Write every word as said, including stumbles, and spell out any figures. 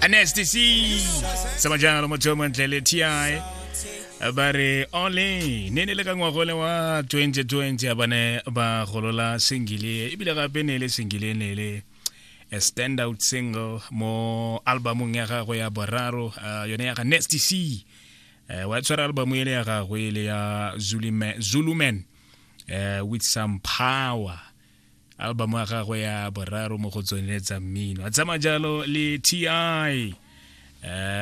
Anesthesia samajalo motomo ntlele T I bare only nene le ka ngwagole wa twenty twenty abane ba golola single ibile gape ne le single ne le a standout single mo albumong ya gagwe ya boraro yone ya Anesthesia wa tsara album ile ya gagwe ile ya Zuluman Zuluman with some power album ya gagwe ya boraro mo go tsonetsa mmino a tsama jalo le T I